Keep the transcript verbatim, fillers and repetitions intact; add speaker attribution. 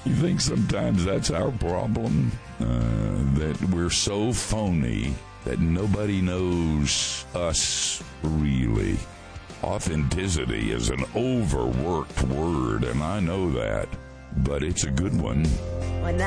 Speaker 1: You think sometimes that's our problem? Uh, that we're so phony that nobody knows us really. Authenticity is an overworked word, and I know that, but it's a good one.
Speaker 2: When